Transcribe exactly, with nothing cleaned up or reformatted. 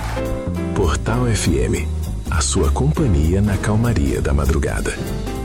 Portal F M, a sua companhia na calmaria da madrugada.